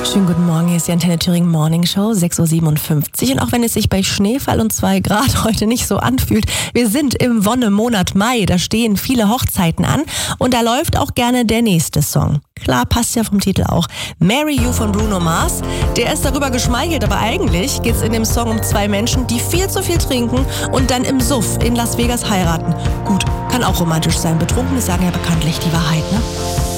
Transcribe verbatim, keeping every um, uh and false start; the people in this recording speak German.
Schönen guten Morgen, hier ist die Antenne Thüringen Morning Show, sechs Uhr siebenundfünfzig. Und auch wenn es sich bei Schneefall und zwei Grad heute nicht so anfühlt, wir sind im Wonnemonat Mai, da stehen viele Hochzeiten an und da läuft auch gerne der nächste Song. Klar, passt ja vom Titel auch. Marry You von Bruno Mars. Der ist darüber geschmeichelt, aber eigentlich geht es in dem Song um zwei Menschen, die viel zu viel trinken und dann im Suff in Las Vegas heiraten. Gut, kann auch romantisch sein. Betrunkene sagen ja bekanntlich die Wahrheit, ne?